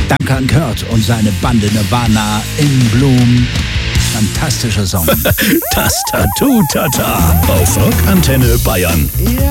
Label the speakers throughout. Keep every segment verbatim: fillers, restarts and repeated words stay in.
Speaker 1: Duncan Kurt und seine Bande Nirvana in Bloom. Fantastischer Song.
Speaker 2: Das Tattoo-Tata auf Rockantenne Bayern.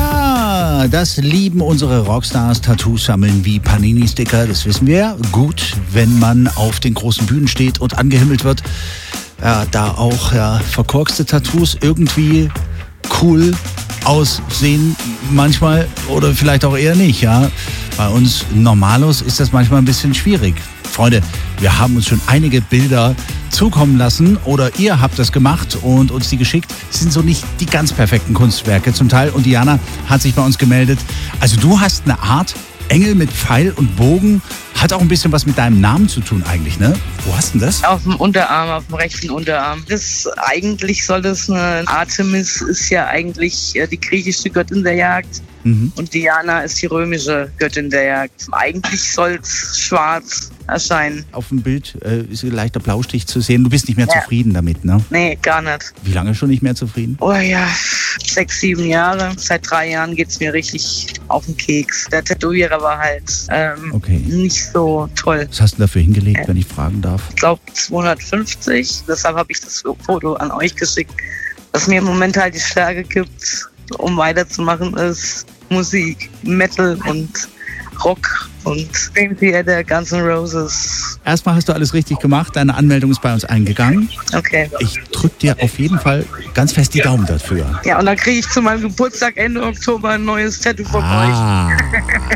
Speaker 1: Ja, das lieben unsere Rockstars. Tattoos sammeln wie Panini-Sticker, das wissen wir. Gut, wenn man auf den großen Bühnen steht und angehimmelt wird. Ja, da auch ja, verkorkste Tattoos irgendwie cool aussehen manchmal oder vielleicht auch eher nicht. Ja, bei uns Normalos ist das manchmal ein bisschen schwierig. Freunde, wir haben uns schon einige Bilder zukommen lassen oder ihr habt das gemacht und uns die geschickt. Das sind so nicht die ganz perfekten Kunstwerke zum Teil. Und Diana hat sich bei uns gemeldet. Also du hast eine Art Engel mit Pfeil und Bogen. Hat auch ein bisschen was mit deinem Namen zu tun eigentlich, ne? Wo hast du denn das?
Speaker 3: Auf dem Unterarm, auf dem rechten Unterarm. Das eigentlich soll das eine Artemis ist ja eigentlich die griechische Göttin der Jagd. Mhm. Und Diana ist die römische Göttin der Jagd. Eigentlich soll es schwarz erscheinen.
Speaker 1: Auf dem Bild äh, ist ein leichter Blaustich zu sehen. Du bist nicht mehr
Speaker 3: ja.
Speaker 1: zufrieden damit, ne?
Speaker 3: Nee, gar nicht.
Speaker 1: Wie lange schon nicht mehr zufrieden?
Speaker 3: Oh ja, sechs, sieben Jahre. Seit drei Jahren geht's mir richtig auf den Keks. Der Tätowierer war halt ähm,
Speaker 1: okay.
Speaker 3: nicht so toll.
Speaker 1: Was hast du dafür hingelegt,
Speaker 3: ja.
Speaker 1: wenn ich fragen darf?
Speaker 3: Ich glaube zweihundertfünfzig. Deshalb habe ich das Foto an euch geschickt. Was mir im Moment halt die Stärke gibt, um weiterzumachen, ist Musik, Metal und Rock und Dream Theater, Guns N' Roses.
Speaker 1: Erstmal hast du alles richtig gemacht. Deine Anmeldung ist bei uns eingegangen.
Speaker 3: Okay.
Speaker 1: Ich drücke dir auf jeden Fall ganz fest die Daumen dafür.
Speaker 3: Ja, und dann kriege ich zu meinem Geburtstag Ende Oktober ein neues Tattoo von
Speaker 1: ah,
Speaker 3: euch.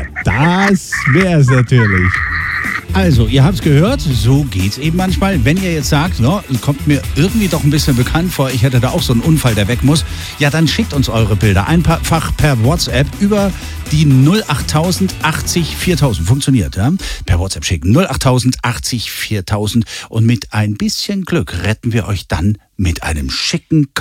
Speaker 1: Das wär's natürlich. Also, ihr habt's gehört, so geht's eben manchmal. Wenn ihr jetzt sagt, ja, kommt mir irgendwie doch ein bisschen bekannt vor, ich hätte da auch so einen Unfall, der weg muss, ja, dann schickt uns eure Bilder einfach per WhatsApp über die null achttausend achtzig viertausend. Funktioniert, ja? Per WhatsApp schicken null achttausend achtzig viertausend und mit ein bisschen Glück retten wir euch dann mit einem schicken